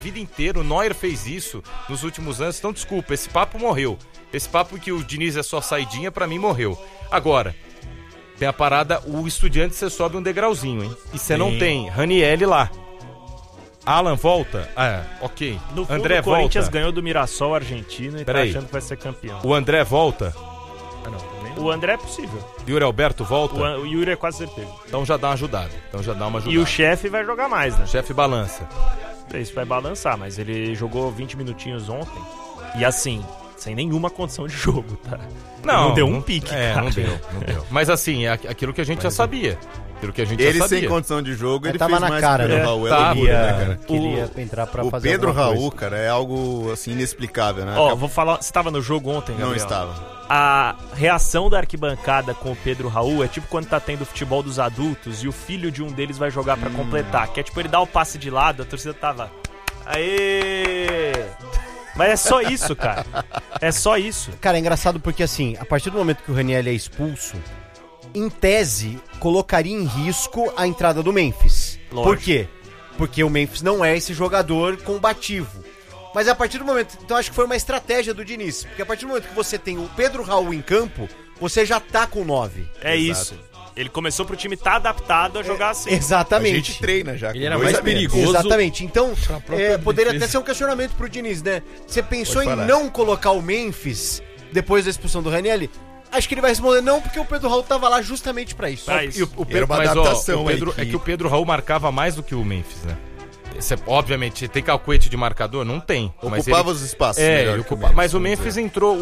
vida inteira, o Neuer fez isso nos últimos anos, então desculpa, esse papo morreu. Esse papo que o Diniz é só saidinha, pra mim morreu. Agora, tem a parada, o Estudiantes você sobe um degrauzinho, hein? E você não tem Ranieri lá. Alan volta? Ok. No fundo, André o Corinthians volta. ganhou do Mirassol argentino e tá achando que vai ser campeão. O André volta? O André é possível. Yuri Alberto volta? O Yuri é quase certeza. Então já dá uma ajudada. E o chefe vai jogar mais, né? O chefe balança. Isso vai balançar, mas ele jogou 20 minutinhos ontem. E assim, sem nenhuma condição de jogo, tá? Não deu um pique, cara. Não deu. Mas assim, é aquilo que a gente já sabia. Ele sem condição de jogo, ele tava fez na mais cara, que o né? Raul, cara. Queria entrar pra fazer O Pedro alguma Raul, coisa. cara, é algo assim inexplicável, né? Vou falar, você estava no jogo ontem, Gabriel? Não estava. A reação da arquibancada com o Pedro Raul é tipo quando tá tendo futebol dos adultos e o filho de um deles vai jogar pra completar, que é tipo ele dá o passe de lado, a torcida tava aê! Mas é só isso, cara. É só isso. Cara, é engraçado porque assim, a partir do momento que o Ranieri é expulso, em tese, colocaria em risco a entrada do Memphis. Lógico. Por quê? Porque o Memphis não é esse jogador combativo. Mas a partir do momento... Então acho que foi uma estratégia do Diniz. Porque a partir do momento que você tem o Pedro Raul em campo, você já tá com 9. É isso. Ele começou pro time tá adaptado a jogar assim. Exatamente. A gente treina já. Ele era mais perigoso. Exatamente. Então, poderia até ser um questionamento pro Diniz, né? Você pensou em não colocar o Memphis depois da expulsão do Ranieri? Acho que ele vai responder não, porque o Pedro Raul tava lá justamente pra isso. E o Pedro, uma adaptação é que o Pedro Raul marcava mais do que o Memphis, né? Obviamente, tem calcuete de marcador? Não tem. Ocupava os espaços. Mas o Memphis entrou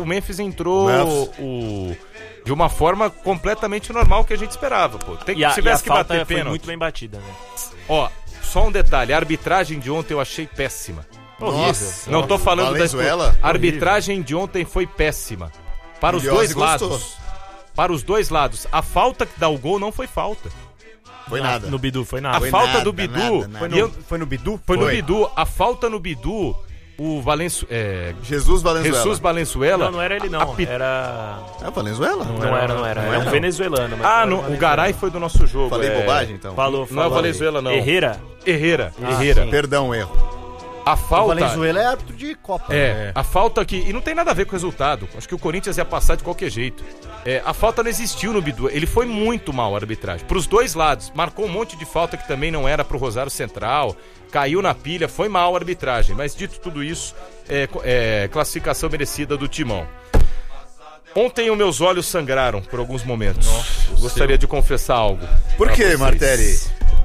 de uma forma completamente normal que a gente esperava, pô. Se tivesse que bater pênalti, foi muito bem batida, né? Só um detalhe, a arbitragem de ontem eu achei péssima. Nossa, não tô falando Valenzuela? A arbitragem de ontem foi péssima. Para os dois lados. Para os dois lados. A falta que dá o gol não foi falta. Foi nada. No Bidu foi nada. A falta do Bidu... Foi no Bidu? Foi no Bidu. A falta no Bidu, o Jesus Valenzuela. Jesus Valenzuela. Não era ele não, era... É Valenzuela? Não era. É um venezuelano. Mas o Garay foi do nosso jogo. Falei bobagem, então? Falou. Não é Valenzuela, não. Herrera. Perdão, erro. A falta... O Valenzuela é árbitro de Copa. A falta que... E não tem nada a ver com o resultado. Acho que o Corinthians ia passar de qualquer jeito. A falta não existiu no Bidu. Ele foi muito mal a arbitragem. Pros dois lados. Marcou um monte de falta que também não era pro Rosário Central. Caiu na pilha. Foi mal a arbitragem. Mas dito tudo isso, classificação merecida do Timão. Ontem os meus olhos sangraram por alguns momentos. Gostaria de confessar algo. Por que, Martelli?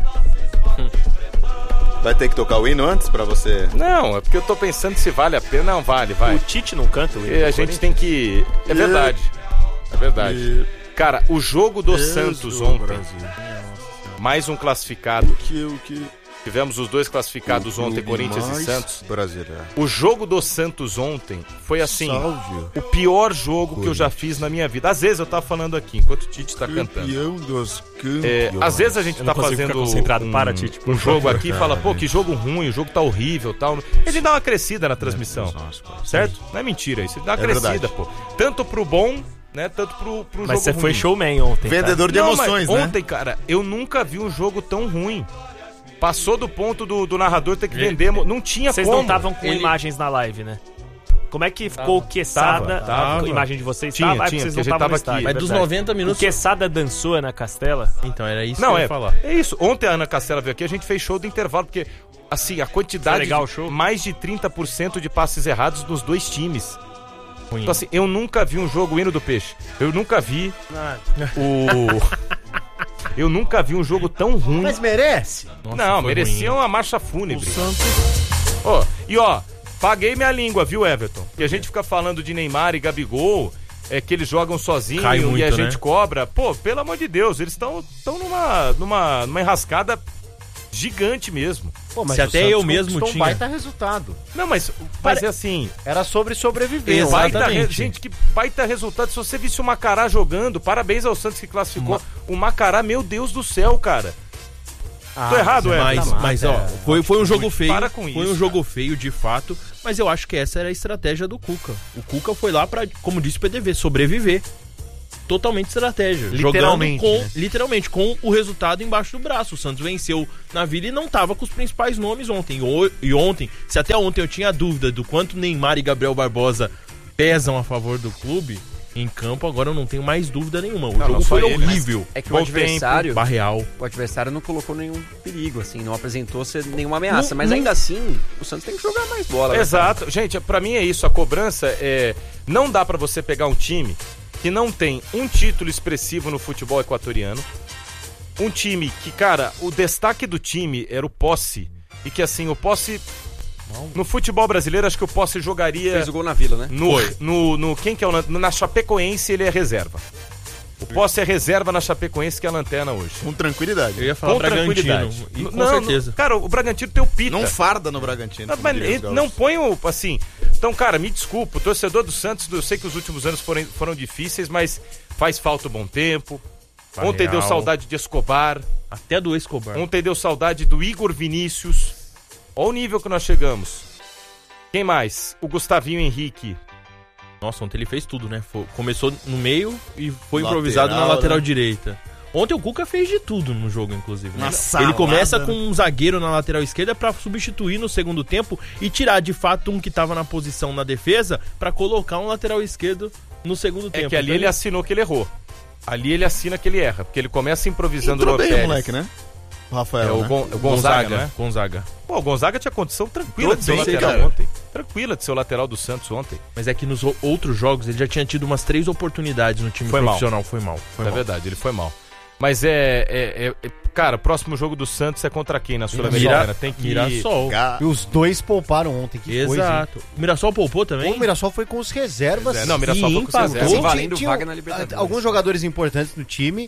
Vai ter que tocar o hino antes pra você? Não, é porque eu tô pensando se vale a pena. Não, vale. O Tite não canta o hino. E a gente tem que... É verdade. Cara, o jogo do Santos ontem, mais um classificado. Tivemos os dois classificados ontem, Corinthians e Santos. O jogo do Santos ontem foi assim, o pior jogo que eu já fiz na minha vida. Às vezes eu tava falando aqui, enquanto o Tite tá cantando. Às vezes a gente tá fazendo um jogo aqui e fala, pô, que jogo ruim, o jogo tá horrível, tal. Ele dá uma crescida na transmissão, certo? Não é mentira isso, ele dá uma crescida, pô. Tanto pro bom, né, tanto pro jogo ruim. Mas você foi showman ontem. Vendedor de emoções, né? Ontem, cara, eu nunca vi um jogo tão ruim. Passou do ponto do narrador ter que vender. Não tinha Vocês como. Vocês não estavam com imagens na live, né? Como é que ficou o Quesada? Tava. A imagem de vocês tinha, vocês não que a gente estavam tava no estádio. Mas dos 90 minutos... O Quesada dançou na Castela? Então, era isso que eu ia falar. É isso. Ontem a Ana Castela veio aqui, a gente fez show do intervalo, porque, assim, a quantidade... Foi legal o show? Mais de 30% de passes errados dos dois times. Então, assim, eu nunca vi um jogo hino do Peixe. Eu nunca vi Eu nunca vi um jogo tão ruim. Mas merece? Nossa, não, merecia uma marcha fúnebre. Paguei minha língua, viu, Everton? Porque a gente fica falando de Neymar e Gabigol, que eles jogam sozinhos muito, e a gente cobra. Pô, pelo amor de Deus, eles estão numa enrascada gigante mesmo. Pô, mas se até eu mesmo tinha... um baita resultado. Não, mas é assim... Era sobre sobreviver. Exatamente. Gente, que baita resultado. Se você visse o Macará jogando, parabéns ao Santos que classificou. O Macará, meu Deus do céu, cara. Tô errado, mas foi um jogo feio. Para com isso, um jogo feio, de fato. Mas eu acho que essa era a estratégia do Cuca. O Cuca foi lá pra, como disse o PDV, sobreviver. totalmente estratégia. Literalmente, Jogando literalmente, com o resultado embaixo do braço. O Santos venceu na Vila e não tava com os principais nomes ontem. E ontem, se até ontem eu tinha dúvida do quanto Neymar e Gabriel Barbosa pesam a favor do clube, em campo agora eu não tenho mais dúvida nenhuma. O jogo foi horrível. É que o adversário Barreal não colocou nenhum perigo, assim, não apresentou nenhuma ameaça. Mas ainda assim, o Santos tem que jogar mais bola. Exato. Gente, pra mim é isso. A cobrança é... Não dá pra você pegar um time que não tem um título expressivo no futebol equatoriano. Um time que, cara, o destaque do time era o Posse. E que, assim, o Posse... No futebol brasileiro, acho que o Posse jogaria... Fez o gol na Vila, né? Quem que é o... Na Chapecoense, ele é reserva. O Posse é reserva na Chapecoense, que é a lanterna hoje. Com tranquilidade. Eu ia falar Bragantino. Com certeza. Cara, o Bragantino tem o Pita. Não farda no Bragantino. Mas não põe o... Assim... Então, cara, me desculpa. O torcedor do Santos, eu sei que os últimos anos foram difíceis, mas faz falta o bom tempo. Barreal. Ontem deu saudade de Escobar. Até do Escobar. Ontem deu saudade do Igor Vinícius. Olha o nível que nós chegamos. Quem mais? O Gustavinho Henrique. Nossa, ontem ele fez tudo, né? Começou no meio e foi improvisado na lateral direita. Ontem o Cuca fez de tudo no jogo, inclusive. Né? Ele começa com um zagueiro na lateral esquerda pra substituir no segundo tempo e tirar de fato um que tava na posição na defesa pra colocar um lateral esquerdo no segundo tempo. É que ali ele assinou que ele errou. Ali ele assina que ele erra, porque ele começa improvisando o Lopes. Moleque, né? O Rafael, o Gonzaga, né? Gonzaga. Pô, o Gonzaga tinha condição tranquila de ser o lateral ontem. Tranquila de ser o lateral do Santos ontem. Mas é que nos outros jogos ele já tinha tido umas 3 oportunidades no time profissional. Foi mal. É verdade, ele foi mal. Mas cara, o próximo jogo do Santos é contra quem na Sul-Americana? Tem que Mirassol. E os dois pouparam ontem. Que coisa, exato. O Mirassol poupou também? O Mirassol foi com os reservas. Não, o Mirassol foi com os reservas. Assim, valendo vaga na Libertadores. Alguns jogadores importantes no time.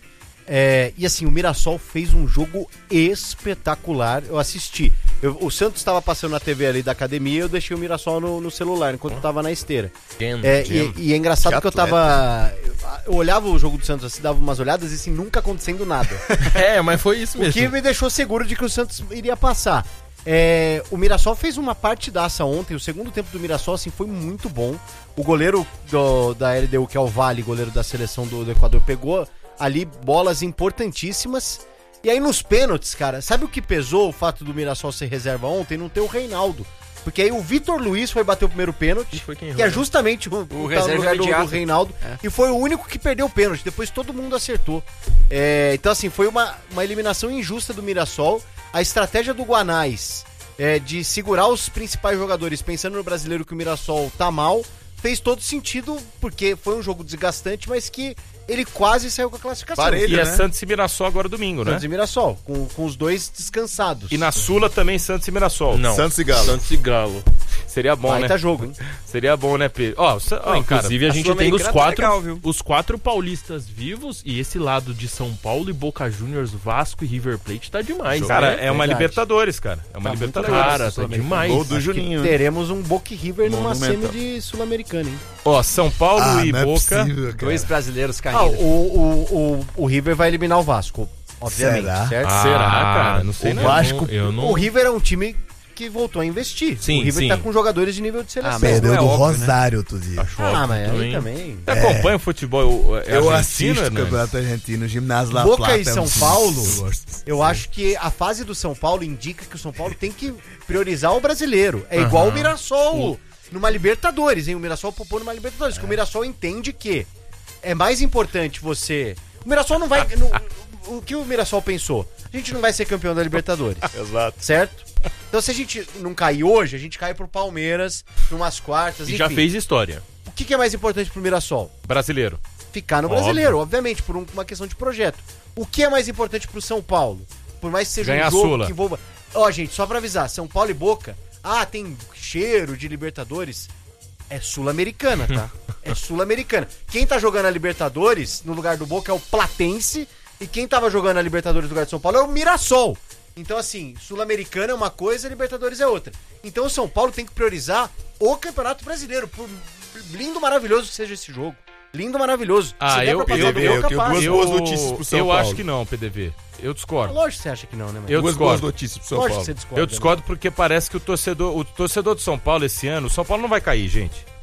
E assim, o Mirassol fez um jogo espetacular. Eu assisti. O Santos estava passando na TV ali da academia e eu deixei o Mirassol no celular enquanto eu tava na esteira. E é engraçado que eu olhava o jogo do Santos assim, dava umas olhadas e assim, nunca acontecendo nada. Mas foi isso mesmo. O que me deixou seguro de que o Santos iria passar. O Mirassol fez uma partidaça ontem. O segundo tempo do Mirassol assim, foi muito bom. O goleiro da LDU, que é o Vale, goleiro da seleção do Equador, pegou ali bolas importantíssimas. E aí nos pênaltis, cara, sabe o que pesou o fato do Mirassol ser reserva ontem? Não ter o Reinaldo. Porque aí o Vitor Luiz foi bater o primeiro pênalti, que é justamente o reserva do Reinaldo, e foi o único que perdeu o pênalti. Depois todo mundo acertou. Então assim, foi uma eliminação injusta do Mirassol. A estratégia do Guanais de segurar os principais jogadores, pensando no brasileiro que o Mirassol tá mal, fez todo sentido, porque foi um jogo desgastante, mas que ele quase saiu com a classificação. Parelho, e é Santos e Mirassol agora domingo, né? Santos e Mirassol, com os dois descansados. E na Sula também Santos e Mirassol. Não. Santos e Galo. Santos e Galo. Seria bom, né? Tá jogo, hein? Seria bom, né, Pedro? Inclusive, cara, a gente tem os 4 paulistas vivos e esse lado de São Paulo e Boca Juniors, Vasco e River Plate tá demais. Cara, é uma Libertadores, cara. É uma Libertadores. Cara, tá demais. Gol do Juninho. Teremos um Boca e River numa semi de Sul-Americana, hein? São Paulo e Boca. Possível, dois brasileiros caindo. O River vai eliminar o Vasco, obviamente. Certo? Será, cara? Não sei, o Vasco. O River é um time que voltou a investir. Sim, o River tá com jogadores de nível de seleção. Perdeu do Rosário, tu diz. Mas aí também. Você acompanha o futebol eu assisto o Campeonato Argentino, Ginásio La Plata. Boca e São Paulo, eu acho que a fase do São Paulo indica que o São Paulo tem que priorizar o brasileiro. É igual o Mirassol numa Libertadores, hein? O Mirassol popou numa Libertadores, que o Mirassol entende que é mais importante você... O Mirassol não vai... O que o Mirassol pensou? A gente não vai ser campeão da Libertadores. Exato. Certo? Então se a gente não cair hoje, a gente cai pro Palmeiras, numas quartas, enfim. Já fez história. O que é mais importante pro Mirassol? Brasileiro. Ficar no brasileiro, obviamente, por uma questão de projeto. O que é mais importante pro São Paulo? Por mais que seja ganhar um jogo Sula. Que envolva... gente, só pra avisar, São Paulo e Boca, tem cheiro de Libertadores... É sul-americana, tá? É sul-americana. Quem tá jogando a Libertadores no lugar do Boca é o Platense e quem tava jogando a Libertadores no lugar de São Paulo é o Mirassol. Então, assim, sul-americana é uma coisa, Libertadores é outra. Então o São Paulo tem que priorizar o Campeonato Brasileiro, por lindo, maravilhoso que seja esse jogo. Lindo, maravilhoso. Eu tenho duas notícias pro São Paulo. Eu acho que não, PDV. Eu discordo. Lógico que você acha que não, né, mano? Eu discordo. Duas notícias pro São Paulo. Que você discorda, eu discordo porque parece que o torcedor do São Paulo esse ano, o São Paulo não vai cair, gente.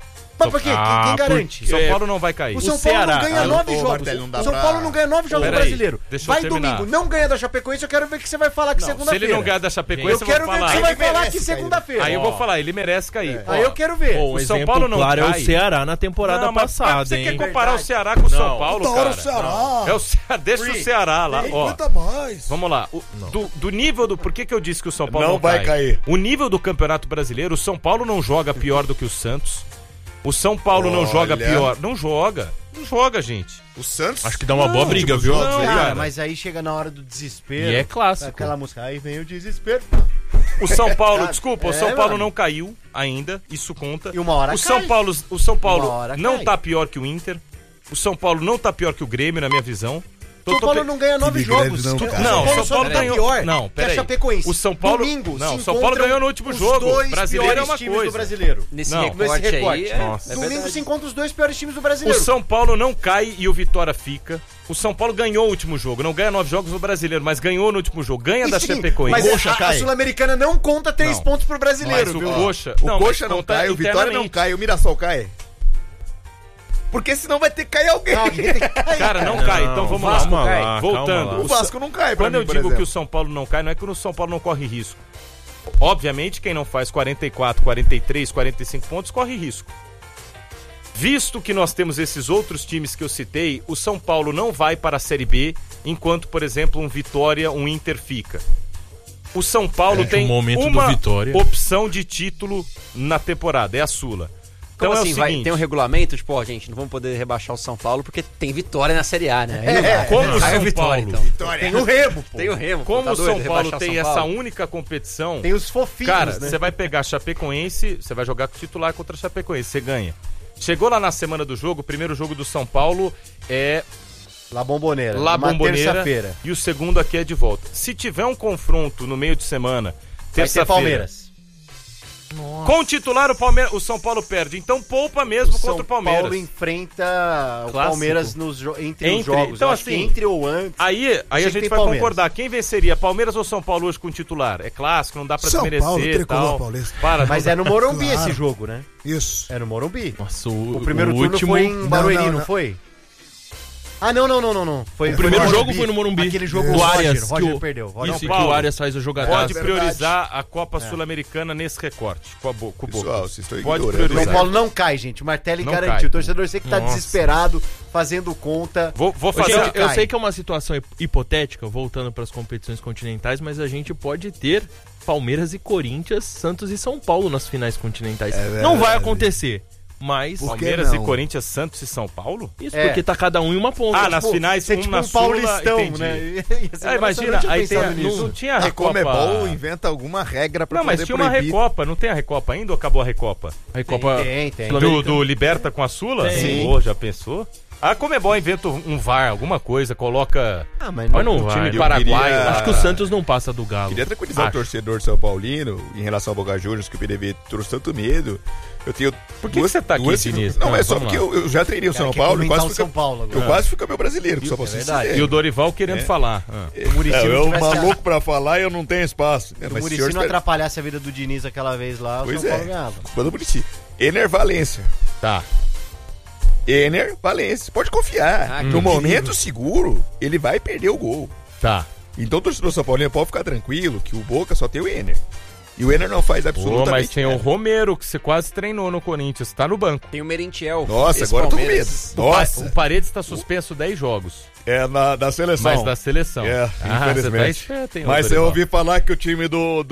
Mas por quê? Quem garante? São Paulo não vai cair. O São Paulo não ganha 9 jogos. O São Paulo não ganha 9 jogos no Brasileiro. Vai domingo, não ganha da Chapecoense, eu quero ver o que você vai falar aqui segunda-feira. Se ele não ganhar da Chapecoense, eu quero ver o que você vai falar aqui segunda-feira. Aí eu vou falar, ele merece cair. Aí eu quero ver. O São Paulo não cai. É o Ceará na temporada passada, você hein? quer comparar o Ceará com o São Paulo, cara? O Ceará. É o Ceará, deixa o Ceará lá, ó. Mais. Vamos lá. Do nível do... Por que eu disse que o São Paulo não vai cair? O nível do Campeonato Brasileiro, o São Paulo não joga pior do que o Santos. O São Paulo não joga pior. Não joga, gente. O Santos? Acho que dá uma boa briga, viu? Cara, mas aí chega na hora do desespero. E é clássico. Aquela música, aí vem o desespero. O São Paulo, desculpa, o São Paulo não caiu ainda, isso conta. E uma hora o São Paulo não tá pior que o Inter. O São Paulo não tá pior que o Grêmio, na minha visão. O São Paulo não ganha 9 jogos. Não, o São Paulo ganhou pior. Não, peraí. A Chapecoense. O São Paulo, domingo, não, o São Paulo ganhou no último jogo. Brasileiro é uma coisa. Do brasileiro. Nesse recorte aí, nossa. Domingo se encontra os 2 piores times do brasileiro. O São Paulo não cai e o Vitória fica. O São Paulo ganhou o último jogo. Não ganha 9 jogos no brasileiro, mas ganhou no último jogo. Ganha da Chapecoense. Mas a Sul-Americana não conta 3 pontos pro brasileiro, viu? O Coxa não cai, o Vitória não cai, o Mirassol cai. Porque senão vai ter que cair alguém. Cara, não cai. Então vamos lá. Voltando. O Vasco não cai, Quando eu digo que o São Paulo não cai, não é que o São Paulo não corre risco. Obviamente, quem não faz 44, 43, 45 pontos, corre risco. Visto que nós temos esses outros times que eu citei, o São Paulo não vai para a Série B, enquanto, por exemplo, um Vitória, um Inter fica. O São Paulo tem uma opção de título na temporada, é a Sula. Então como é assim, o seguinte, tem um regulamento, tipo, ó, gente, não vamos poder rebaixar o São Paulo porque tem Vitória na Série A, né? Como o São Paulo tem o Remo, pô. Tem o Remo. Como o São Paulo tem essa única competição, tem os fofinhos, cara, né? Você vai pegar a Chapecoense, você vai jogar com o titular contra a Chapecoense, você ganha. Chegou lá na semana do jogo, o primeiro jogo do São Paulo é La Bombonera, terça-feira. E o segundo aqui é de volta. Se tiver um confronto no meio de semana, terça-feira, Palmeiras. Nossa. Com o titular, o São Paulo perde. Então poupa mesmo contra o Palmeiras. O São Paulo enfrenta o Palmeiras entre os jogos. Então, assim, entre ou antes. Aí a gente vai concordar. Quem venceria, Palmeiras ou São Paulo hoje com o titular? É clássico, não dá pra desmerecer e tal. Mas é no Morumbi esse jogo, né? Isso. É no Morumbi. Nossa, o primeiro turno foi em Barueri, não foi? Ah, não. O primeiro jogo foi no Morumbi. Aquele jogo do Arias. Roger perdeu. Isso, que o Arias faz o jogador. Pode priorizar a Copa Sul-Americana nesse recorte. Com o Boca. Pessoal, vocês estão Pode ignorando. priorizar. São Paulo não cai, gente. O Martelli garantiu. O torcedor sei que tá desesperado, fazendo conta. Vou fazer. Eu sei que é uma situação hipotética, voltando para as competições continentais, mas a gente pode ter Palmeiras e Corinthians, Santos e São Paulo nas finais continentais. Não vai acontecer. Mas Palmeiras e Corinthians, Santos e São Paulo? Isso, porque tá cada um em uma ponta. Ah, nas finais, tipo na Paulistão, Sula, né? Imagina, aí não tinha a Recopa. A Comebol inventa alguma regra pra poder proibir. Não, mas tinha uma Recopa. Não tem a Recopa ainda ou acabou a Recopa? A Recopa tem. Do Liberta com a Sula? Sim. Oh, já pensou? A Comebol inventa um VAR, alguma coisa, coloca... mas não time paraguaio. Acho que o Santos não passa do Galo. Queria tranquilizar o torcedor São Paulino em relação ao Boca Juniors, que o PDV trouxe tanto medo. Eu tenho Por que você tá aqui, Diniz? Não, é só porque eu já treinei o São Paulo e quase fui campeão brasileiro. Só é verdade. E o Dorival querendo falar. Eu maluco pra falar e eu não tenho espaço. Se o Muricy não atrapalhasse a vida do Diniz aquela vez lá, o São Paulo ganhava. Culpa do Muricy. Ener Valência. Tá. Ener Valência. Pode confiar. No momento seguro, ele vai perder o gol. Tá. Então o torcedor São Paulino pode ficar tranquilo que o Boca só tem o Ener. E o Ener não faz absolutamente mas tem o Romero, que você quase treinou no Corinthians, tá no banco. Tem o Merentiel. Nossa, agora eu tô com medo. Nossa. O Paredes tá suspenso 10 jogos. É, da seleção. Mas da seleção. Infelizmente. Mas eu ouvi falar que o time do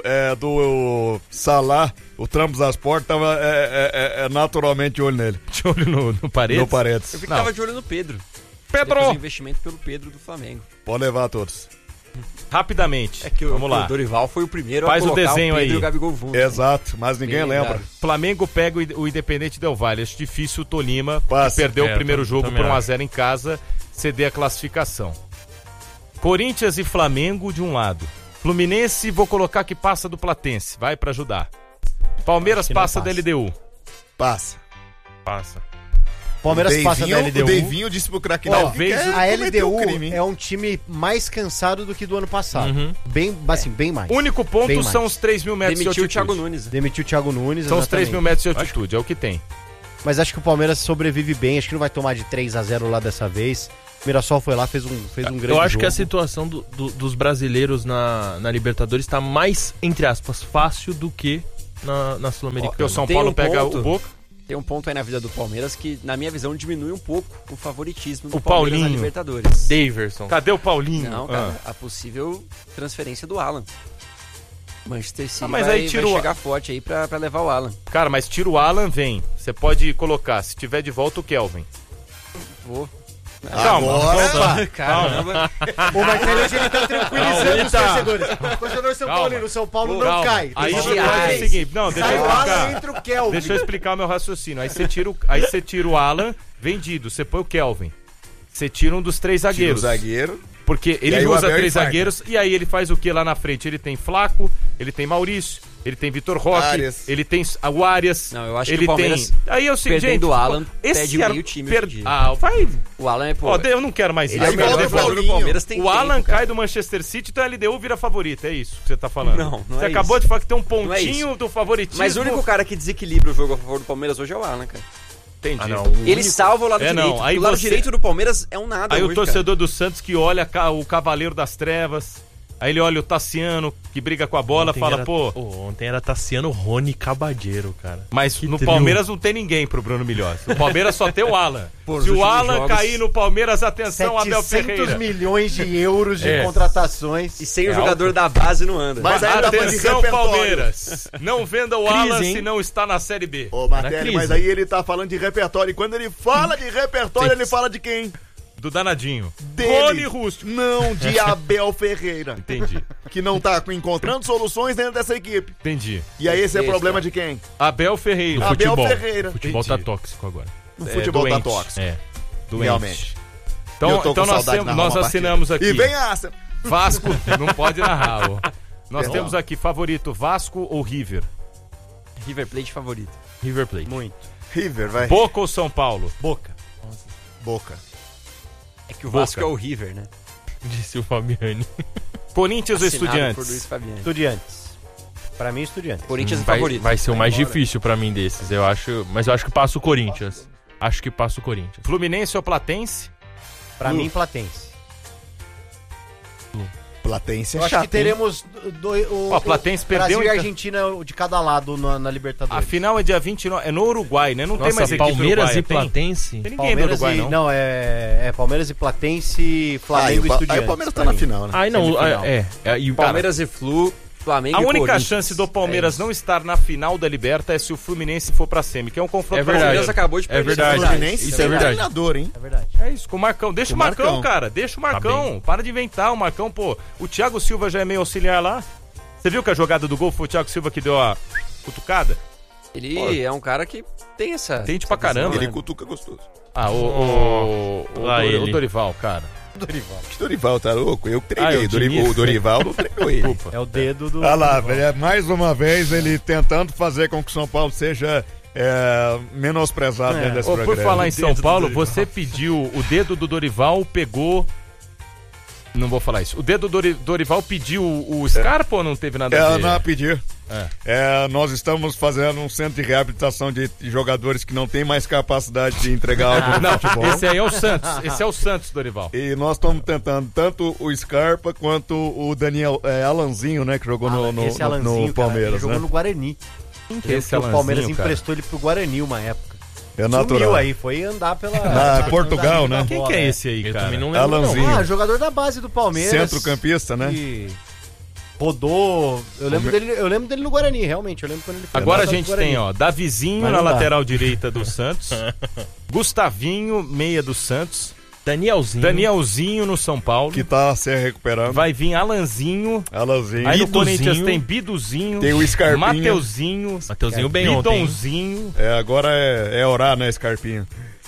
Salah, o Trampos das Portas, tava naturalmente de olho nele. De olho no Paredes? No Paredes. Eu vi que tava de olho no Pedro. Pedro! Um investimento pelo Pedro do Flamengo. Pode levar todos. Rapidamente. Vamos lá. O Dorival foi o primeiro a colocar o desenho Pedro aí. E o Gabigol junto. Exato, mas ninguém lembra. Flamengo pega o Independente Del Valle. Acho difícil o Tolima, que perdeu o primeiro jogo por 1-0 em casa, ceder a classificação. Corinthians e Flamengo de um lado. Fluminense, vou colocar que passa do Platense. Vai pra ajudar. Palmeiras passa da LDU. Passa. Palmeiras passa da LDU. O Deivinho disse pro craque talvez a LDU é um time mais cansado do que do ano passado. Bem mais. O único ponto são os 3.000 metros de altitude. Demitiu o Thiago Nunes. Demitiu o Thiago Nunes. São os 3.000 metros de altitude, é o que tem. Mas acho que o Palmeiras sobrevive bem, acho que não vai tomar de 3-0 lá dessa vez. O Mirassol foi lá, fez um grande jogo. Eu acho que a situação dos brasileiros na Libertadores tá mais, entre aspas, fácil do que na Sul-Americana. Porque o São Paulo pega o Boca. Tem um ponto aí na vida do Palmeiras que, na minha visão, diminui um pouco o favoritismo do O Palmeiras Paulinho. na Libertadores. Daverson. Cadê o Paulinho? Não, cara, a possível transferência do Alan. Manchester City mas vai aí tira o- chegar forte aí pra levar o Alan. Cara, mas tira o Alan, vem. Você pode colocar, se tiver de volta, o Kelvin. Vou. Calma. Opa! Caramba. O Marcelo hoje ele tá tranquilizando os Calma. torcedores. O torcedor São Calma. Paulino, o São Paulo não Calma. cai. Aí Tem você reais. faz o seguinte. Não, deixa Sai eu o Alan, explicar. entra o Kelvin. Deixa eu explicar o meu raciocínio. Aí você tira o Alan, vendido. Você põe o Kelvin. Você tira um dos 3 Tira o zagueiros. zagueiro. Porque E ele aí o usa Abel 3 infarta. zagueiros e aí ele faz o que lá na frente? Ele tem Flaco, ele tem Maurício, ele tem Vitor Roque, Arias. ele tem o Arias. Não, eu acho ele que o Palmeiras, tem... Aí eu sei, perdendo gente, o Alan, esse perde era- meio time hoje em dia. Ah, vai. O Alan é, pô... Ó, eu não quero mais ele isso. é o igual melhor do jogador do Paulinho. Palmeiras, tem O tempo, Alan cara. cai do Manchester City, então a LDU vira favorita. É isso que você tá falando. Não Você é acabou isso. de falar que tem um Não é pontinho isso. do favoritismo. Mas o único cara que desequilibra o jogo a favor do Palmeiras hoje é o Alan, cara. Entendi. Ah, não. Ele salva o lado É, não. direito. Aí O lado você- direito do Palmeiras é um nada Aí hoje, o torcedor do Santos que olha o Cavaleiro das Trevas. Aí ele olha o Tassiano, que briga com a bola, Ontem fala, era- pô... Ontem era Tassiano, Rony e Cabadeiro, cara. Mas Que no trio. Palmeiras não tem ninguém pro Bruno Milhões. O Palmeiras só tem o Alan. Pô, Se nos o últimos Alan jogos- cair no Palmeiras, atenção, Abel 700 Ferreira. milhões de euros de É. contratações. E sem o jogador da base não anda. Mas aí tá falando de Atenção, repertório. Palmeiras. Não venda o Crise, Alan hein? se não está na Série B. Ô, Na Martelli, crise. mas aí ele tá falando de repertório. E quando ele fala de repertório, Tem- ele fala de quem? Do danadinho. Dele. Rony Rústico. Não, de Abel Ferreira. Entendi, Que não tá encontrando soluções dentro dessa equipe. entendi. E aí esse é Isso, problema cara. de quem? Abel Ferreira. Abel Futebol. Ferreira. O futebol tá Entendi. tóxico agora. O futebol doente. tá tóxico. É. Doente. Realmente. Então, Eu tô com então nós, saudade de narrar nós uma assinamos partida. aqui. E vem a Arsenal. Vasco, não pode narrar. Ó. Nós Não. temos aqui favorito Vasco ou River? River Plate favorito. River Plate. Muito. River, vai. Boca ou São Paulo? Boca. Boca. É que o Boca. Vasco é o River, né? Disse o Fabiani. Corinthians ou Assinado por Estudiantes? Luiz Fabiani. Estudiantes. Pra mim, Estudiantes. Corinthians é Vai, favorito. vai ser o mais embora. difícil pra mim desses, eu acho. Mas eu acho que passa o Corinthians. Acho que passa o Corinthians. Fluminense ou Platense? Pra mim, Platense. Platense é Eu acho chato, que teremos Ó, Platense perdeu, Brasil e então. Argentina de cada lado na Libertadores. A final é dia 29, é no Uruguai, né? Não tem Nossa, mais equipe Palmeiras uruguaia, e tem? Platense. Tem ninguém do Palmeiras Uruguai, e, não. não, é Palmeiras e Platense, Flamengo e Estudiantes. Aí o Palmeiras tá pra na mim. final, né? Ai, não, Semifinal. e Palmeiras e Flu, Flamengo A e única Corinthians. chance do Palmeiras É isso. não estar na final da Liberta é se o Fluminense for pra semi, que é um confronto É O verdade. Palmeiras acabou de perder. verdade. esse Fluminense Isso sem é verdade. treinador, hein? É verdade. É isso, com o Marcão. Deixa Com o o Marcão, Marcão. cara. Deixa o Marcão. bem. Para de inventar. O Marcão, pô. O Thiago Silva já é meio auxiliar lá. Você viu que a jogada do gol foi o Thiago Silva que deu a cutucada? Ele é um cara que tem essa... Tente pra essa visão, caramba. Ele né? cutuca gostoso. Ah, Lá ele. o Dorival, cara. Que Dorival, tá louco? Eu que treinei. Ah, o Diniz. O Dorival não treinou ele. Desculpa. É o dedo do... Olha lá, mais uma vez ele tentando fazer com que o São Paulo seja menosprezado dentro desse Ô, por programa. falar em São Dedo do Paulo, Dorival. você pediu o dedo do Dorival, pegou. Não vou falar isso. O dedo do Dorival pediu o Scarpa ou não teve nada a ver? Não, pedir. É. Nós estamos fazendo um centro de reabilitação de jogadores que não têm mais capacidade de entregar algo no Não, futebol. esse aí é o Santos. Esse é o Santos, Dorival. E nós estamos tentando tanto o Scarpa quanto o Daniel Alanzinho, né, que jogou Esse Alanzinho, no cara, Palmeiras, ele jogou né? no Guarani. Esse o Palmeiras Alanzinho, cara? emprestou ele pro Guarani uma época. É Sumiu natural. aí, foi andar pela... Na Portugal, né? Quem que é esse aí, Eu cara? também não lembro. Alanzinho. Não. Ah, jogador da base do Palmeiras. Centrocampista, né? Que rodou... Eu lembro dele no Guarani, realmente. Eu lembro quando ele foi Agora a andar gente no Guarani. tem, ó, Davizinho Mas na não dá. lateral direita do Santos, Gustavinho, meia do Santos, Danielzinho. Danielzinho no São Paulo, Que tá se recuperando. vai vir Alanzinho, Alanzinho. aí no Biduzinho. Corinthians tem Biduzinho, Tem o Scarpinha. Mateuzinho, Mateuzinho bem ontem. hein? Bidonzinho. Agora é orar, né, Scarpinha?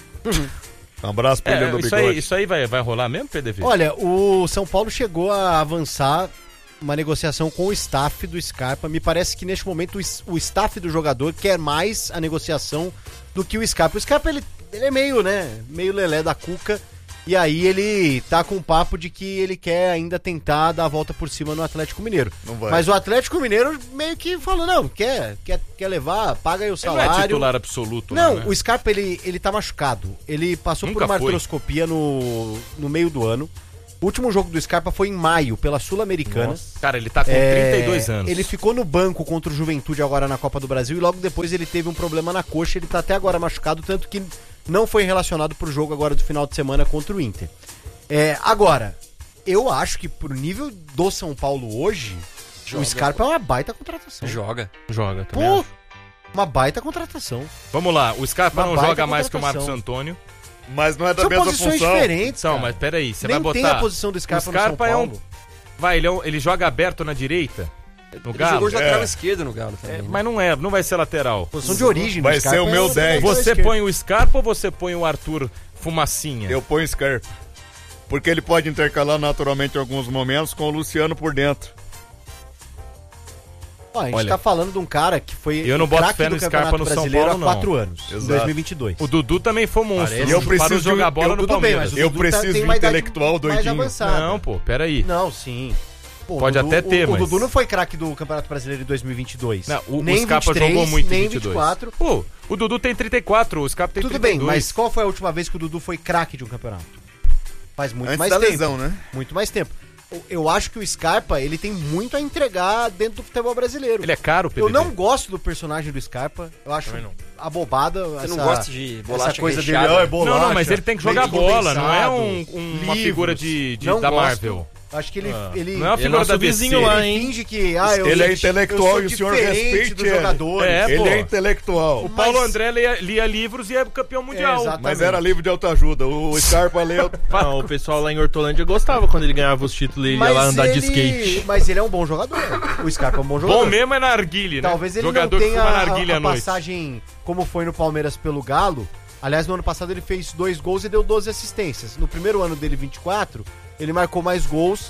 Um abraço pro Leandro do Bigode. Isso aí vai rolar mesmo, PDV? Olha, o São Paulo chegou a avançar uma negociação com o staff do Scarpa. Me parece que neste momento o staff do jogador quer mais a negociação do que o Scarpa. O Scarpa, ele é meio, né, meio lelé da cuca. E aí ele tá com o papo de que ele quer ainda tentar dar a volta por cima no Atlético Mineiro. Não vai. Mas o Atlético Mineiro meio que falou, não, quer levar, paga aí o salário. Ele não é titular absoluto, Não, né? o Scarpa, ele tá machucado. Ele passou Nunca por uma foi. artroscopia no meio do ano. O último jogo do Scarpa foi em maio, pela Sul-Americana. Cara, ele tá com 32 anos. Ele ficou no banco contra o Juventude agora na Copa do Brasil e logo depois ele teve um problema na coxa. Ele tá até agora machucado, tanto que não foi relacionado pro jogo agora do final de semana contra o Inter. Agora, eu acho que pro nível do São Paulo hoje, o Scarpa é uma baita contratação. Joga. Joga também. Pô, acho. uma baita contratação. Vamos lá, o Scarpa Uma não baita joga mais que o contratação. Marcos Antônio. Mas não é da São mesma posições função. diferentes, Então, cara. mas peraí, você Nem vai botar... tem a posição do Scarpa, o Scarpa no São Paulo. Vai, ele joga aberto na direita, no Ele Galo. jogou de lateral esquerdo no Galo também. né? Mas não vai ser lateral. Posição de origem do Vai Scarpa ser o meu 10. Você põe o Scarpa ou você põe o Arthur Fumacinha? Eu ponho Scarpa. Porque ele pode intercalar naturalmente em alguns momentos com o Luciano por dentro. Ó, a gente Olha, tá falando de um cara que foi eu não boto craque fé no do Scarpa Campeonato no São Brasileiro Paulo, há 4 não. anos, em Exato. 2022. O Dudu também foi monstro. Parece. Eu preciso Parou de jogar de- bola eu- no Tudo bem, Palmeiras. mas o Eu Dudu preciso tem de uma idade intelectual mais doidinho. avançada. Não, pô, peraí. Não, sim. Pô, Pode até ter, o mas- Dudu não foi craque do Campeonato Brasileiro de 2022. Não, o nem Scarpa 23, jogou muito em nem 22. 24. Pô, o Dudu tem 34, o Scarpa tem Tudo 32. bem, mas qual foi a última vez que o Dudu foi craque de um campeonato? Faz muito Antes mais da tempo. lesão, né? Muito mais tempo. Eu acho que o Scarpa, ele tem muito a entregar dentro do futebol brasileiro. Ele é caro, Eu PDD. não gosto do personagem do Scarpa. Eu acho abobada. Você não gosta de bolacha essa coisa dele, recheada? é bolacha. Não, mas ele tem que jogar leite bola, não é condensado, uma livros. figura Não da gosto. Marvel. Acho que ele Não é uma Ele é figura nosso da vizinho DC. lá, ele hein? finge que eu Ele é sou- intelectual eu e o sou senhor diferente respeite dos ele. jogadores. É, Ele pô. é intelectual. O Paulo Mas- André lia livros e é campeão mundial. Exato. Mas era livro de autoajuda. O Scarpa leu. Não, o pessoal lá em Hortolândia gostava quando ele ganhava os títulos e ele ia lá andar de skate. Mas ele é um bom jogador. O Scarpa é um bom jogador. Bom mesmo é na arguilha, né? Talvez ele Jogador não que tenha fuma na arguilha a à noite. passagem como foi no Palmeiras pelo Galo. Aliás, no ano passado ele fez 2 gols e deu 12 assistências. No primeiro ano dele, 24, ele marcou mais gols.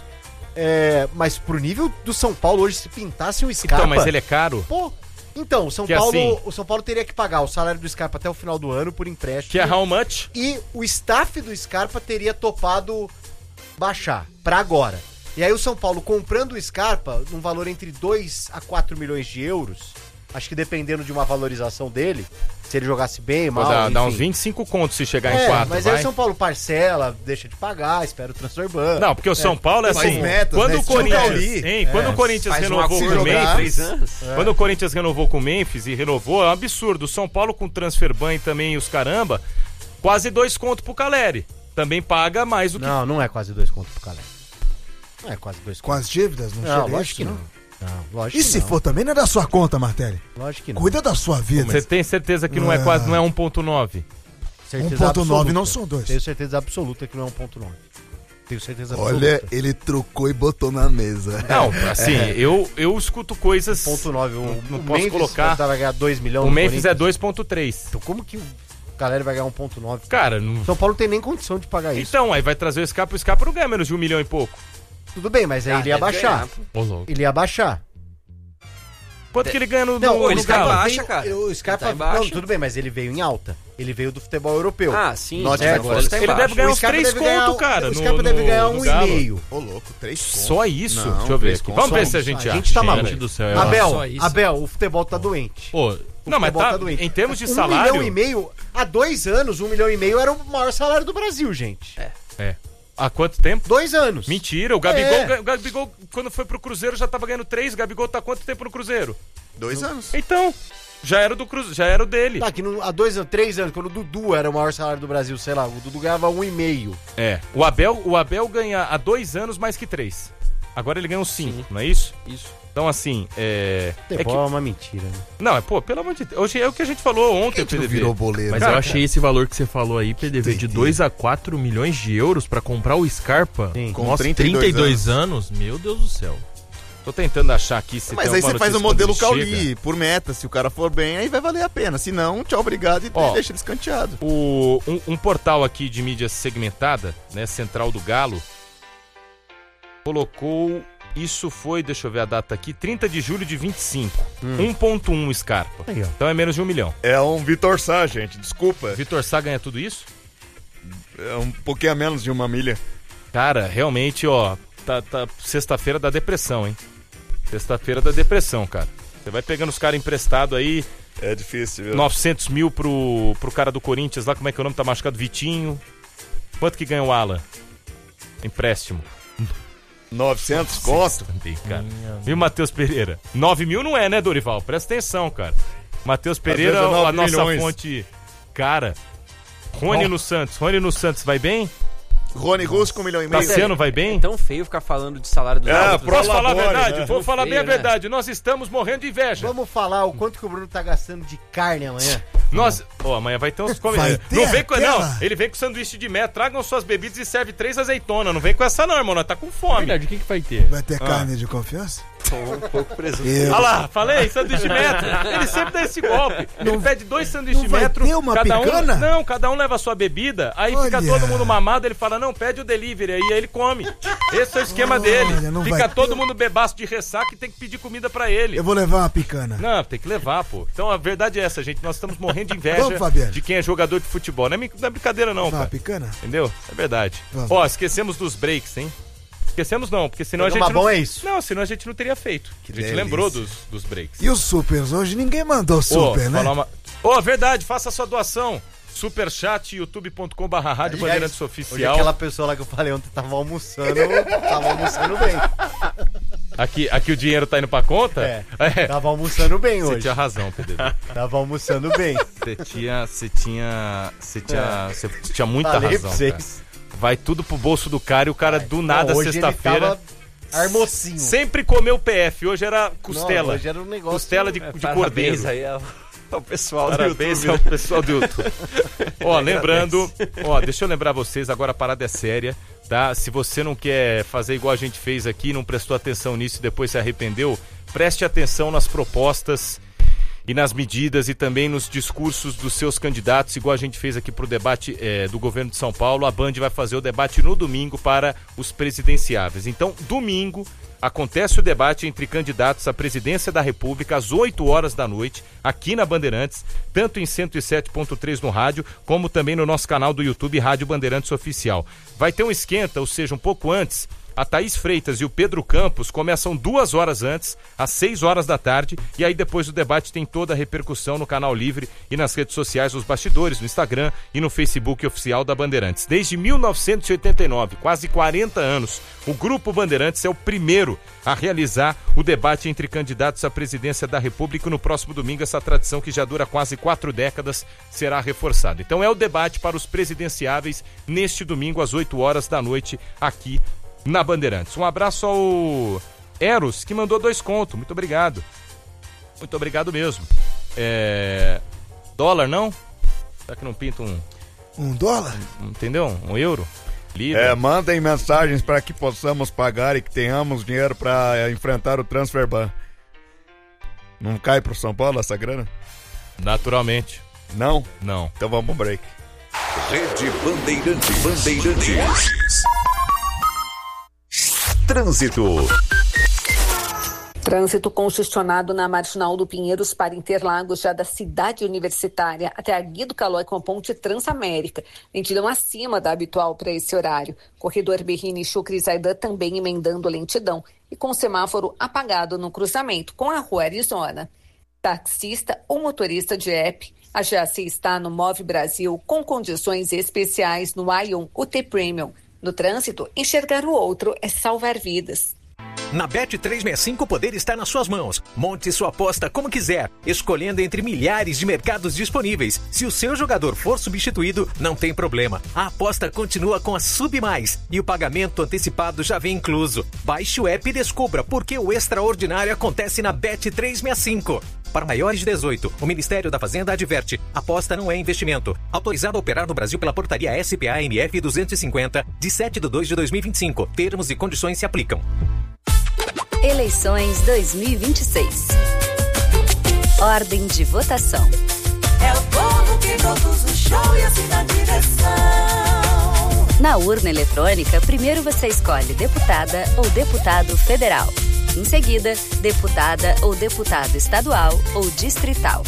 Mas pro nível do São Paulo hoje, se pintasse o Scarpa... Então, mas ele é caro? Pô, então, o São Que Paulo, assim- o São Paulo teria que pagar o salário do Scarpa até o final do ano por empréstimo. Que é how much? E o staff do Scarpa teria topado baixar pra agora. E aí o São Paulo comprando o Scarpa num valor entre 2 a 4 milhões de euros, acho que dependendo de uma valorização dele, se ele jogasse bem, mal, Dá uns enfim. 25 contos se chegar em 4, mas vai. aí o São Paulo parcela, deixa de pagar, espera o transfer ban. Não, porque o São Paulo é Faz assim, metas, quando né? o Esse jogo Corinthians, ali. hein, quando o Corinthians Faz um renovou acordo com o de jogar. 3 Memphis, anos. quando o Corinthians renovou com o Memphis e renovou, é um absurdo. O São Paulo com transfer ban e também os caramba, quase 2 contos pro Caleri. Também paga mais do que... Não é quase 2 contos pro Calé. Não é quase 2 Com contos. as dívidas, não, Não, chega lógico isso, que não. Não, lógico E que se não. for também, não é da sua conta, Martelli. Lógico que não. Cuida da sua vida. Você tem certeza que não é quase, não é 1.9? Certeza 1.9 absoluta. não são 2. Tenho certeza absoluta que não é 1.9. Tenho certeza Olha, absoluta. ele trocou e botou na mesa. Não, assim, eu escuto coisas... 1.9. Não O posso Memphis colocar... vai ganhar 2 milhões. O no Memphis é Corinthians. 2.3. Então como que o galera vai ganhar 1.9? Cara, não... São Paulo não tem nem condição de pagar isso. Então, aí vai trazer o Scarpa não ganha menos de 1 milhão e pouco. Tudo bem, mas aí ele ia deve baixar. ganhar, pô. Ô, louco. Ele ia baixar. Quanto que ele ganha no Não, ele o Scarpa tá em veio, baixa, cara. O Scarpa, Ele tá em baixa. não, tudo bem, mas ele veio em alta. Ele veio do futebol europeu. Ah, sim. Note mas que agora ele tá Ele embaixo. deve ganhar O uns Scarpa 3 deve ganhar- conto, cara. O Scarpa deve ganhar no Galo. 1,5. Ô, louco, 3 contos. Só isso? Não, Deixa eu ver 3 aqui. contos. Vamos ver Só se a isso. gente A acha. gente tá Gente maluco. do céu. Abel, só isso. Abel, o futebol tá doente. Pô, Não, mas futebol tá, doente. em termos de 1,5 salário... milhão, há 2 anos, 1,5 milhão era o maior salário do Brasil, gente. É. Há quanto tempo? 2 anos. Mentira, o Gabigol, quando foi pro Cruzeiro já tava ganhando 3, o Gabigol tá há quanto tempo no Cruzeiro? 2 anos. Então, já era do Cruzeiro, já era o dele. Tá, que há 2 anos, 3 anos, quando o Dudu era o maior salário do Brasil, sei lá, o Dudu ganhava 1,5. É. O Abel ganha há 2 anos mais que 3. Agora ele ganha uns 5, não é isso? Isso. Então, assim, Futebol é uma mentira, né? Não, pelo amor de Deus. Hoje é o que a gente falou ontem, Quem que não PDV. virou boleiro? mas Cara, eu achei esse valor que você falou aí, PDV, de Entendi. 2 a 4 milhões de euros pra comprar o Scarpa. Sim. Com Nossa, 32 anos? Meu Deus do céu. Tô tentando achar aqui se Mas tem aí alguma você faz o notícia modelo quando ele Cauli, chega. por meta. Se o cara for bem, aí vai valer a pena. Se não, tchau, obrigado e Ó. deixa ele escanteado. Um portal aqui de mídia segmentada, né, Central do Galo, colocou, isso foi, deixa eu ver a data aqui, 30 de julho de 25, 1.1 Scarpa. Aí, ó. Então é menos de 1 milhão. É um Vitor Sá, gente. Desculpa. Vitor Sá ganha tudo isso? um pouquinho a menos de 1 milha. Cara, realmente, ó, tá sexta-feira da depressão, hein? Sexta-feira da depressão, cara. Você vai pegando os caras emprestados aí. É difícil, viu? 900 mil pro cara do Corinthians lá, como é que é o nome? Tá machucado, Vitinho. Quanto que ganha o Alan? Empréstimo. 900 conto? Cara. E o Matheus Pereira? 9 mil não é, né, Dorival? Presta atenção, cara. Matheus Pereira, a nossa fonte. Cara, Rony no Santos. Rony no Santos vai bem? Rony Russo com 1,5 milhão. Tassiano vai bem? É tão feio ficar falando de salário dos outros. Posso falar a verdade? Né? Vou falar bem a verdade. Nós estamos morrendo de inveja. Vamos falar o quanto que o Bruno tá gastando de carne amanhã. Amanhã vai ter uns Não vem com, ele vem com sanduíche de metro. Tragam suas bebidas e serve 3 azeitonas. Não vem com essa não, irmão. Nós tá com fome. Verdade, o que vai ter? Vai ter carne de confiança? Um pouco presunto. Olha lá, falei, sanduíche de metro. Ele sempre dá esse golpe. Ele pede 2 sanduíches de vai metro. ter uma picana? Cada um leva a sua bebida. Aí fica Olha. todo mundo mamado. Ele fala, não, pede o delivery. Aí ele come. Esse é o esquema dele. não Fica vai todo mundo bebaço de ressaca e tem que pedir comida pra ele. Eu vou levar uma picana. Não, tem que levar, pô. Então a verdade é essa, gente. Nós estamos morrendo de inveja Vamos, Fabiano. de quem é jogador de futebol. Não é brincadeira, não, Uma cara. picana? Entendeu? É verdade. Vamos. Ó, esquecemos dos breaks, hein? Esquecemos não, porque senão a gente Bom não... é isso. Não, senão a gente não teria feito. A gente delícia. lembrou dos breaks. E os supers? Hoje ninguém mandou super, né? Verdade, faça a sua doação. Superchat, youtube.com/Rádio Bandeirantes Hoje Oficial. aquela pessoa lá que eu falei ontem tava almoçando bem. Aqui o dinheiro tá indo pra conta? Tava almoçando bem Você hoje. tinha razão, Pedro. Tava almoçando bem. Você tinha muita Falei razão, pra cara. vocês. Vai tudo pro bolso do cara e o cara do nada, Não, hoje sexta-feira... ele tava armocinho. Sempre comeu PF, hoje era costela. Não, hoje era um negócio... Costela de cordeiro. Parabéns aí ao pessoal do Parabéns YouTube. ao pessoal do YouTube. Lembrando, deixa eu lembrar vocês, agora a parada é séria, tá? Se você não quer fazer igual a gente fez aqui, não prestou atenção nisso e depois se arrependeu, preste atenção nas propostas e nas medidas e também nos discursos dos seus candidatos, igual a gente fez aqui pro debate do governo de São Paulo. A Band vai fazer o debate no domingo para os presidenciáveis. Então, domingo, acontece o debate entre candidatos à presidência da República às 8 horas da noite, aqui na Bandeirantes, tanto em 107.3 no rádio, como também no nosso canal do YouTube, Rádio Bandeirantes Oficial. Vai ter um esquenta, ou seja, um pouco antes. A Thaís Freitas e o Pedro Campos começam 2 horas antes, às 6 horas da tarde, e aí depois do debate tem toda a repercussão no canal Livre e nas redes sociais, os bastidores, no Instagram e no Facebook oficial da Bandeirantes. Desde 1989, quase 40 anos, o Grupo Bandeirantes é o primeiro a realizar o debate entre candidatos à presidência da República. No próximo domingo, essa tradição que já dura quase 4 décadas será reforçada. Então é o debate para os presidenciáveis neste domingo, às 8 horas da noite, aqui na Bandeirantes. Um abraço ao Eros, que mandou 2 contos. Muito obrigado. Muito obrigado mesmo. Dólar, não? Será que não pinta $1? Entendeu? €1? Lira. Mandem mensagens para que possamos pagar e que tenhamos dinheiro para enfrentar o Transfer Ban. Não cai pro São Paulo essa grana? Naturalmente. Não? Não. Então vamos pro break. Rede Bandeirantes. Trânsito. Trânsito congestionado na Marginal do Pinheiros para Interlagos, já da Cidade Universitária até a Guido Calói com a ponte Transamérica. Lentidão acima da habitual para esse horário. Corredor Berrini Chucre Zaidan também emendando lentidão e com semáforo apagado no cruzamento com a Rua Arizona. Taxista ou motorista de app, a GAC está no Move Brasil com condições especiais no Ion UT Premium. No trânsito, enxergar o outro é salvar vidas. Na Bet365 o poder está nas suas mãos. Monte sua aposta como quiser, escolhendo entre milhares de mercados disponíveis. Se o seu jogador for substituído, não tem problema. A aposta continua com a Sub Mais e o pagamento antecipado já vem incluso. Baixe o app e descubra por que o extraordinário acontece na Bet365. Para maiores de 18, o Ministério da Fazenda adverte: aposta não é investimento. Autorizado a operar no Brasil pela portaria SPA-MF 250, de 7/2/2025. Termos e condições se aplicam. Eleições 2026. Ordem de votação. É o povo que produz o show e assina a direção. Na urna eletrônica, primeiro você escolhe deputada ou deputado federal. Em seguida, deputada ou deputado estadual ou distrital.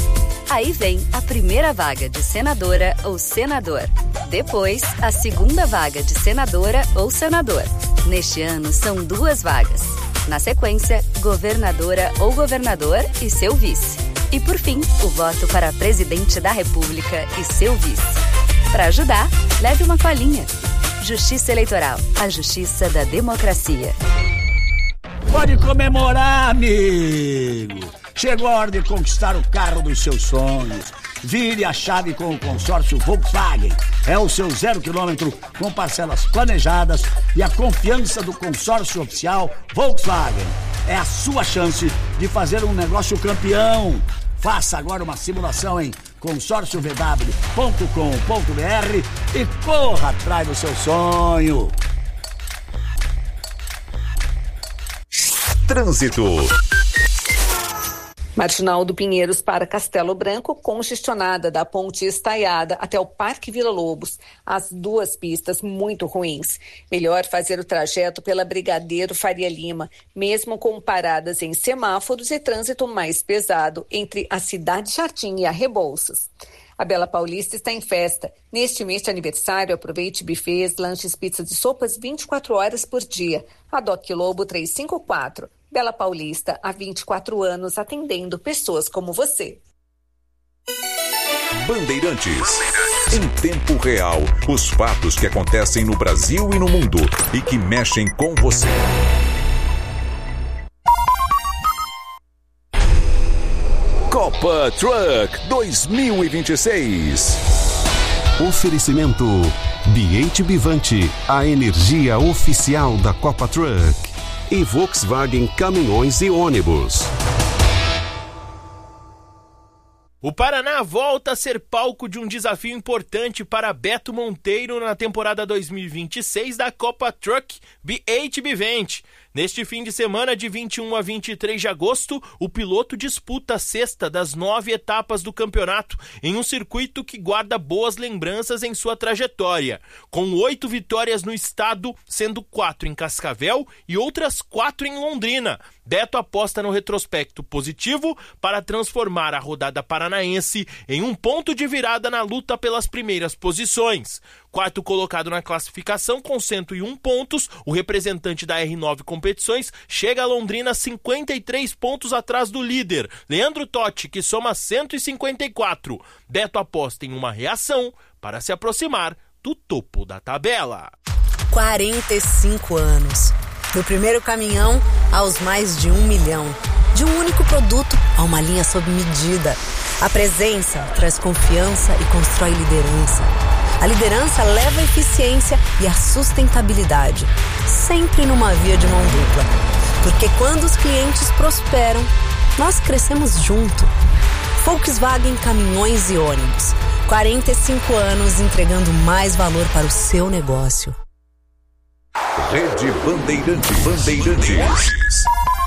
Aí vem a primeira vaga de senadora ou senador. Depois, a segunda vaga de senadora ou senador. Neste ano, são 2 vagas. Na sequência, governadora ou governador e seu vice. E por fim, o voto para presidente da República e seu vice. Para ajudar, leve uma colinha. Justiça Eleitoral, a justiça da democracia. Pode comemorar, amigo! Chegou a hora de conquistar o carro dos seus sonhos. Vire a chave com o consórcio Volkswagen. É o seu 0 km com parcelas planejadas e a confiança do consórcio oficial Volkswagen. É a sua chance de fazer um negócio campeão. Faça agora uma simulação em consórciovw.com.br e corra atrás do seu sonho. Trânsito. Marginal do Pinheiros para Castelo Branco, congestionada da Ponte Estaiada até o Parque Vila Lobos. As 2 pistas muito ruins. Melhor fazer o trajeto pela Brigadeiro Faria Lima, mesmo com paradas em semáforos e trânsito mais pesado entre a Cidade Jardim e a Rebouças. A Bela Paulista está em festa. Neste mês de aniversário, aproveite buffets, lanches, pizzas e sopas 24 horas por dia. A Doc Lobo 354. Bela Paulista, há 24 anos, atendendo pessoas como você. Bandeirantes. Em tempo real, os fatos que acontecem no Brasil e no mundo e que mexem com você. Copa Truck 2026. Oferecimento BH Bivante, a energia oficial da Copa Truck. E Volkswagen Caminhões e Ônibus. O Paraná volta a ser palco de um desafio importante para Beto Monteiro na temporada 2026 da Copa Truck BH Bivante. Neste fim de semana, de 21 a 23 de agosto, o piloto disputa a 6ª das 9 etapas do campeonato, em um circuito que guarda boas lembranças em sua trajetória. Com 8 vitórias no estado, sendo 4 em Cascavel e outras 4 em Londrina. Beto aposta no retrospecto positivo para transformar a rodada paranaense em um ponto de virada na luta pelas primeiras posições. 4º colocado na classificação com 101 pontos, o representante da R9 Competições chega a Londrina 53 pontos atrás do líder, Leandro Totti, que soma 154. Beto aposta em uma reação para se aproximar do topo da tabela. 45 anos. Do primeiro caminhão aos mais de 1 milhão. De um único produto a uma linha sob medida. A presença traz confiança e constrói liderança. A liderança leva a eficiência e a sustentabilidade, sempre numa via de mão dupla. Porque quando os clientes prosperam, nós crescemos junto. Volkswagen Caminhões e Ônibus. 45 anos entregando mais valor para o seu negócio. Rede Bandeirantes.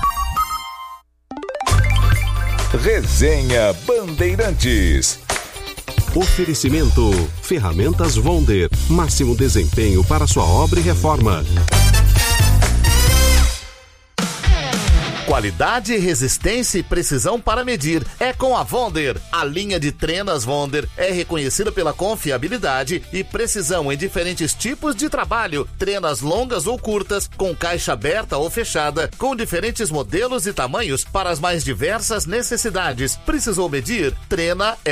Resenha Bandeirantes. Oferecimento Ferramentas Wonder, máximo desempenho para sua obra e reforma. Qualidade, resistência e precisão para medir é com a Wonder. A linha de trenas Wonder é reconhecida pela confiabilidade e precisão em diferentes tipos de trabalho. Trenas longas ou curtas, com caixa aberta ou fechada, com diferentes modelos e tamanhos para as mais diversas necessidades. Precisou medir? Trena é